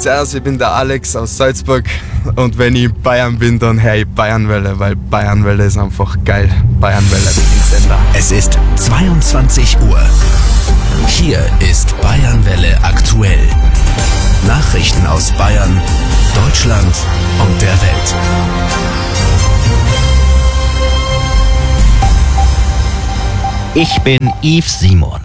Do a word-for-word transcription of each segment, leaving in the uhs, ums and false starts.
Servus, ich bin der Alex aus Salzburg und wenn ich Bayern bin, dann höre ich Bayernwelle, weil Bayernwelle ist einfach geil. Bayernwelle, den Sender. Es ist zweiundzwanzig Uhr. Hier ist Bayernwelle aktuell. Nachrichten aus Bayern, Deutschland und der Welt. Ich bin Yves Simon.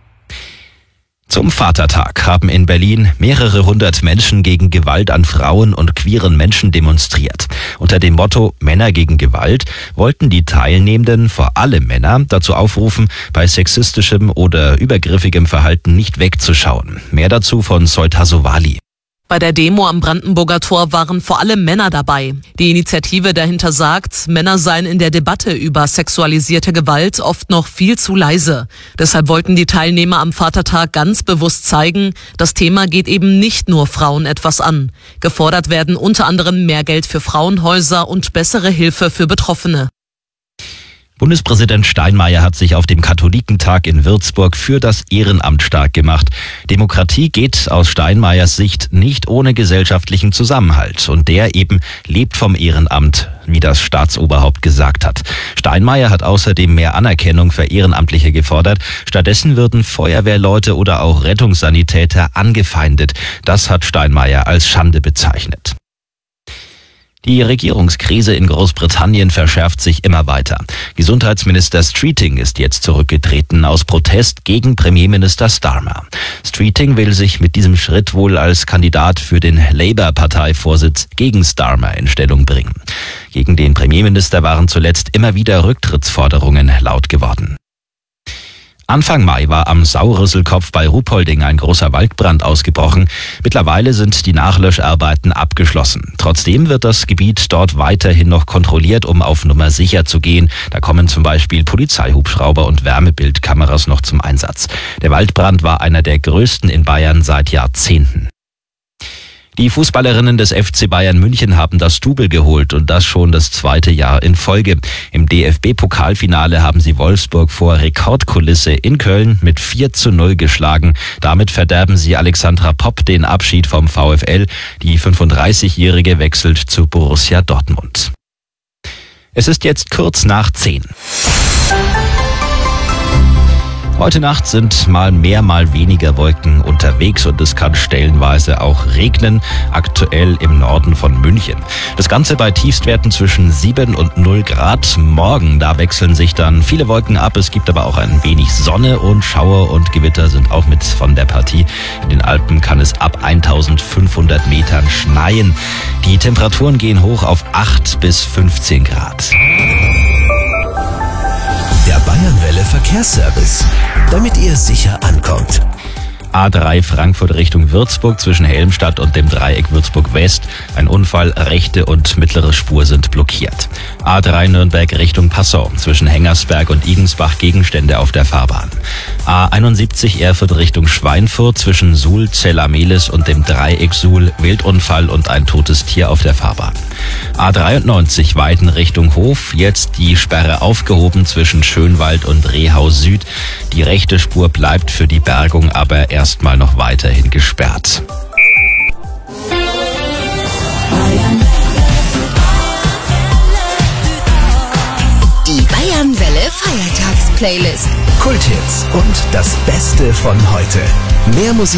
Zum Vatertag haben in Berlin mehrere hundert Menschen gegen Gewalt an Frauen und queeren Menschen demonstriert. Unter dem Motto Männer gegen Gewalt wollten die Teilnehmenden, vor allem Männer, dazu aufrufen, bei sexistischem oder übergriffigem Verhalten nicht wegzuschauen. Mehr dazu von Soit Hasovali. Bei der Demo am Brandenburger Tor waren vor allem Männer dabei. Die Initiative dahinter sagt, Männer seien in der Debatte über sexualisierte Gewalt oft noch viel zu leise. Deshalb wollten die Teilnehmer am Vatertag ganz bewusst zeigen, das Thema geht eben nicht nur Frauen etwas an. Gefordert werden unter anderem mehr Geld für Frauenhäuser und bessere Hilfe für Betroffene. Bundespräsident Steinmeier hat sich auf dem Katholikentag in Würzburg für das Ehrenamt stark gemacht. Demokratie geht aus Steinmeiers Sicht nicht ohne gesellschaftlichen Zusammenhalt. Und der eben lebt vom Ehrenamt, wie das Staatsoberhaupt gesagt hat. Steinmeier hat außerdem mehr Anerkennung für Ehrenamtliche gefordert. Stattdessen würden Feuerwehrleute oder auch Rettungssanitäter angefeindet. Das hat Steinmeier als Schande bezeichnet. Die Regierungskrise in Großbritannien verschärft sich immer weiter. Gesundheitsminister Streeting ist jetzt zurückgetreten aus Protest gegen Premierminister Starmer. Streeting will sich mit diesem Schritt wohl als Kandidat für den Labour-Parteivorsitz gegen Starmer in Stellung bringen. Gegen den Premierminister waren zuletzt immer wieder Rücktrittsforderungen laut geworden. Anfang Mai war am Sauerrüsselkopf bei Ruhpolding ein großer Waldbrand ausgebrochen. Mittlerweile sind die Nachlöscharbeiten abgeschlossen. Trotzdem wird das Gebiet dort weiterhin noch kontrolliert, um auf Nummer sicher zu gehen. Da kommen zum Beispiel Polizeihubschrauber und Wärmebildkameras noch zum Einsatz. Der Waldbrand war einer der größten in Bayern seit Jahrzehnten. Die Fußballerinnen des F C Bayern München haben das Double geholt und das schon das zweite Jahr in Folge. Im D F B-Pokalfinale haben sie Wolfsburg vor Rekordkulisse in Köln mit vier zu null geschlagen. Damit verderben sie Alexandra Popp den Abschied vom VfL. Die fünfunddreißigjährige wechselt zu Borussia Dortmund. Es ist jetzt kurz nach zehn. Heute Nacht sind mal mehr, mal weniger Wolken unterwegs und es kann stellenweise auch regnen, aktuell im Norden von München. Das Ganze bei Tiefstwerten zwischen sieben und null Grad. Morgen, da wechseln sich dann viele Wolken ab. Es gibt aber auch ein wenig Sonne und Schauer und Gewitter sind auch mit von der Partie. In den Alpen kann es ab eintausendfünfhundert Metern schneien. Die Temperaturen gehen hoch auf acht bis fünfzehn Grad. Der Bayernwelle Verkehrsservice, damit ihr sicher ankommt. A drei Frankfurt Richtung Würzburg zwischen Helmstadt und dem Dreieck Würzburg West. Ein Unfall, rechte und mittlere Spur sind blockiert. A drei Nürnberg Richtung Passau zwischen Hengersberg und Igensbach Gegenstände auf der Fahrbahn. A einundsiebzig Erfurt Richtung Schweinfurt zwischen Suhl, Zella-Mehlis und dem Dreieck Suhl. Wildunfall und ein totes Tier auf der Fahrbahn. A dreiundneunzig Weiden Richtung Hof. Jetzt die Sperre aufgehoben zwischen Schönwald und Rehau Süd. Die rechte Spur bleibt für die Bergung aber erstmal noch weiterhin gesperrt. Die Bayernwelle Feiertagsplaylist. Kulthits und das Beste von heute. Mehr Musik